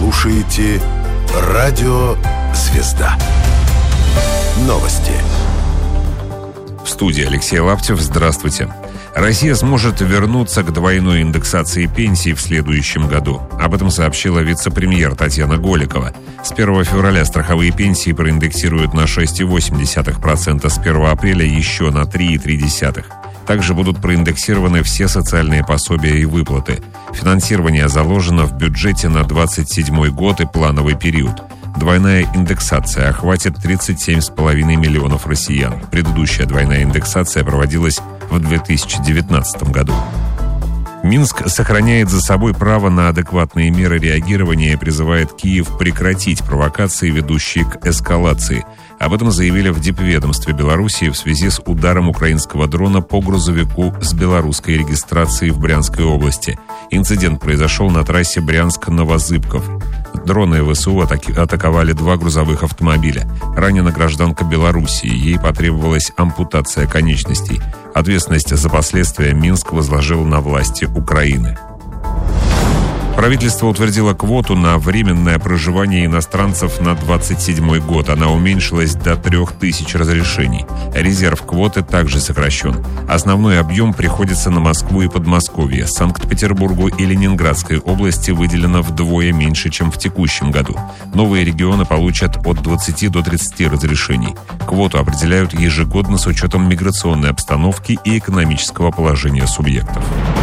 слушаете Радио Звезда. Новости. В студии Алексей Лаптев. Здравствуйте. Россия сможет вернуться к двойной индексации пенсий в следующем году. Об этом сообщила вице-премьер Татьяна Голикова. С 1 февраля страховые пенсии проиндексируют на 6,8%, с 1 апреля еще на 3,3%. Также будут проиндексированы все социальные пособия и выплаты. Финансирование заложено в бюджете на 2027 год и плановый период. Двойная индексация охватит 37,5 миллионов россиян. Предыдущая двойная индексация проводилась в 2019 году. Минск сохраняет за собой право на адекватные меры реагирования и призывает Киев прекратить провокации, ведущие к эскалации. Об этом заявили в дипведомстве Белоруссии в связи с ударом украинского дрона по грузовику с белорусской регистрацией в Брянской области. Инцидент произошел на трассе Брянск-Новозыбков. Дроны ВСУ атаковали 2 грузовых автомобиля. Ранена гражданка Белоруссии. Ей потребовалась ампутация конечностей. Ответственность за последствия Минск возложил на власти Украины. Правительство утвердило квоту на временное проживание иностранцев на 2027 год. Она уменьшилась до 3000 разрешений. Резерв квоты также сокращен. Основной объем приходится на Москву и Подмосковье. Санкт-Петербургу и Ленинградской области выделено вдвое меньше, чем в текущем году. Новые регионы получат от 20 до 30 разрешений. Квоту определяют ежегодно с учетом миграционной обстановки и экономического положения субъектов.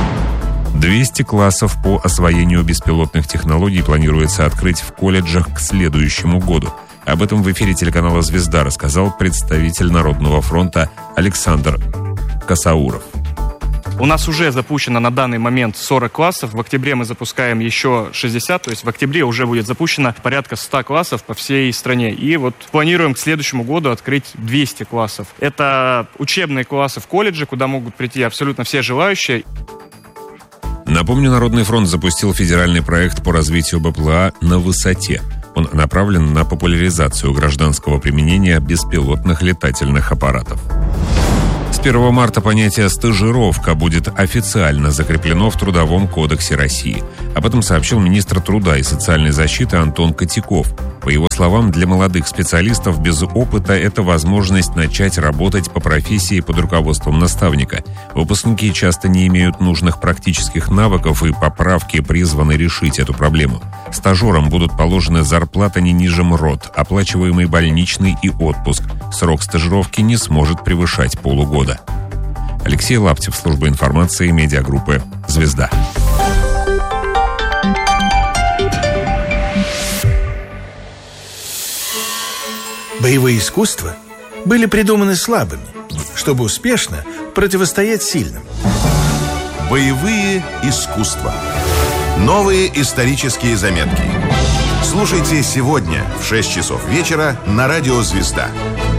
200 классов по освоению беспилотных технологий планируется открыть в колледжах к следующему году. Об этом в эфире телеканала «Звезда» рассказал представитель Народного фронта Александр Косауров. У нас уже запущено на данный момент 40 классов. В октябре мы запускаем еще 60. То есть в октябре уже будет запущено порядка 100 классов по всей стране. И вот планируем к следующему году открыть 200 классов. Это учебные классы в колледже, куда могут прийти абсолютно все желающие. Напомню, Народный фронт запустил федеральный проект по развитию БПЛА «На высоте». Он направлен на популяризацию гражданского применения беспилотных летательных аппаратов. С 1 марта понятие «стажировка» будет официально закреплено в Трудовом кодексе России. Об этом сообщил министр труда и социальной защиты Антон Котяков. По его словам, для молодых специалистов без опыта это возможность начать работать по профессии под руководством наставника. Выпускники часто не имеют нужных практических навыков, и поправки призваны решить эту проблему. Стажерам будут положены зарплата не ниже МРОТ, оплачиваемый больничный и отпуск. Срок стажировки не сможет превышать полугода. Алексей Лаптев, служба информации, медиагруппы «Звезда». Боевые искусства были придуманы слабыми, чтобы успешно противостоять сильным. Боевые искусства. Новые исторические заметки. Слушайте сегодня в 6 часов вечера на Радио «Звезда».